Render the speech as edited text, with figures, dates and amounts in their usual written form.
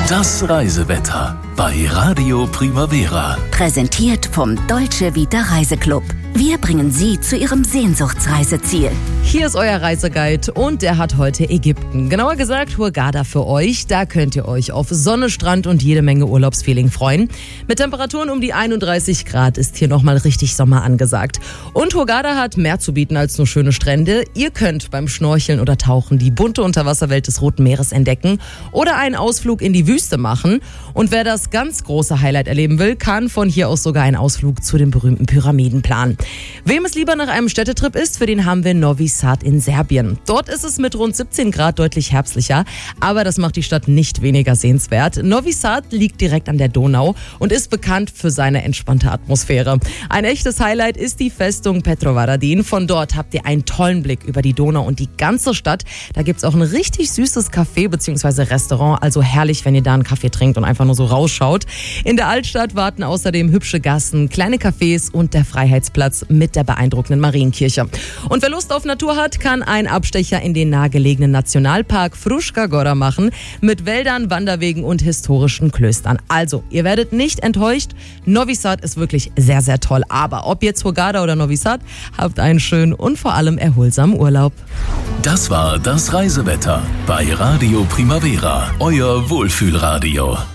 Das Reisewetter bei Radio Primavera. Präsentiert vom Dolce Vita Reiseclub. Wir bringen Sie zu Ihrem Sehnsuchtsreiseziel. Hier ist euer Reiseguide und der hat heute Ägypten. Genauer gesagt Hurghada für euch. Da könnt ihr euch auf Sonne, Strand und jede Menge Urlaubsfeeling freuen. Mit Temperaturen um die 31 Grad ist hier nochmal richtig Sommer angesagt. Und Hurghada hat mehr zu bieten als nur schöne Strände. Ihr könnt beim Schnorcheln oder Tauchen die bunte Unterwasserwelt des Roten Meeres entdecken oder einen Ausflug in die Wüste machen. Und wer das ganz große Highlight erleben will, kann von hier aus sogar einen Ausflug zu den berühmten Pyramiden planen. Wem es lieber nach einem Städtetrip ist, für den haben wir Novi Sad in Serbien. Dort ist es mit rund 17 Grad deutlich herbstlicher, aber das macht die Stadt nicht weniger sehenswert. Novi Sad liegt direkt an der Donau und ist bekannt für seine entspannte Atmosphäre. Ein echtes Highlight ist die Festung Petrovaradin. Von dort habt ihr einen tollen Blick über die Donau und die ganze Stadt. Da gibt's auch ein richtig süßes Café bzw. Restaurant, also herrlich, wenn ihr da einen Kaffee trinkt und einfach nur so rausschaut. In der Altstadt warten außerdem hübsche Gassen, kleine Cafés und der Freiheitsplatz mit der beeindruckenden Marienkirche. Und wer Lust auf Natur hat, kann einen Abstecher in den nahegelegenen Nationalpark Fruška Gora machen, mit Wäldern, Wanderwegen und historischen Klöstern. Also, ihr werdet nicht enttäuscht. Novi Sad ist wirklich sehr, sehr toll. Aber ob jetzt Hurghada oder Novi Sad, habt einen schönen und vor allem erholsamen Urlaub. Das war das Reisewetter bei Radio Primavera, euer Wohlfühlradio.